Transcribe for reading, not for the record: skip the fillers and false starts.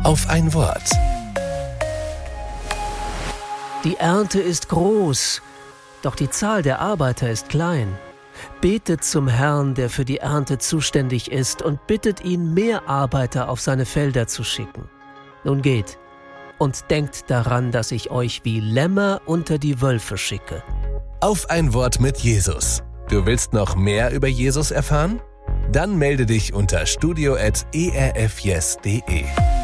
Auf ein Wort. Die Ernte ist groß, doch die Zahl der Arbeiter ist klein. Betet zum Herrn, der für die Ernte zuständig ist, und bittet ihn, mehr Arbeiter auf seine Felder zu schicken. Nun geht und denkt daran, dass ich euch wie Lämmer unter die Wölfe schicke. Auf ein Wort mit Jesus. Du willst noch mehr über Jesus erfahren? Dann melde dich unter studio@erfyes.de.